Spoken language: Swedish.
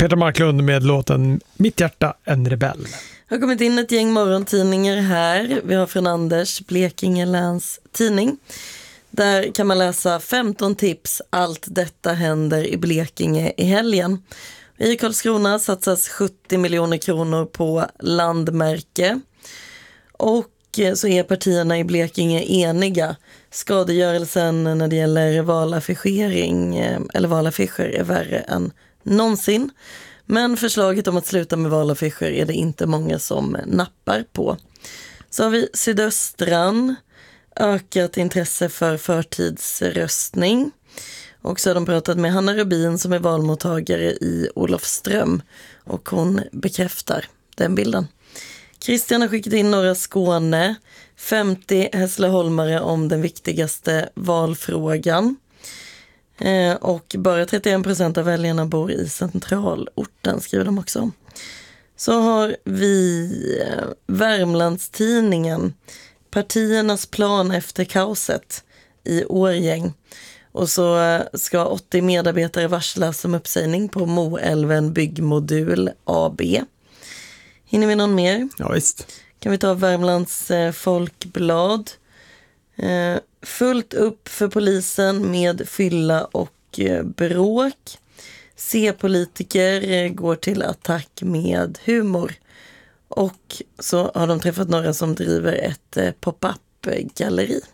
Peter Marklund med låten Mitt hjärta en rebell. Det har kommit in ett gäng morgontidningar här. Vi har från Anders, Blekinge läns tidning. Där kan man läsa 15 tips. Allt detta händer i Blekinge i helgen. I Karlskrona satsas 70 miljoner kronor på landmärke. Och så är partierna i Blekinge eniga. Skadegörelsen när det gäller valaffischering eller valaffischer är värre än någonsin. Men förslaget om att sluta med valaffischer är det inte många som nappar på. Så har vi Sydöstran, ökat intresse för förtidsröstning. Och så har de pratat med Hanna Rubin som är valmottagare i Olofström. Och hon bekräftar den bilden. Christian har skickat in Norra Skåne, 50 Hässleholmare om den viktigaste valfrågan. Och bara 31% av väljarna bor i centralorten, skriver de också. Så har vi Värmlandstidningen, partiernas plan efter kaoset i Årgäng. Och så ska 80 medarbetare varslas om uppsägning på Moälven Byggmodul AB. Hinner vi någon mer? Ja, visst. Kan vi ta Värmlands Folkblad. Fullt upp för polisen med fylla och bråk. C-politiker går till attack med humor. Och så har de träffat några som driver ett pop-up-galleri.